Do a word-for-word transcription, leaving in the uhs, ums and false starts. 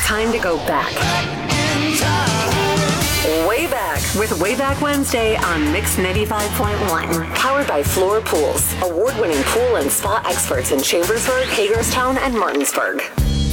time to go back. Way back with Way Back Wednesday on Mix ninety-five point one. Powered by Floor Pools, award-winning pool and spa experts in Chambersburg, Hagerstown, and Martinsburg.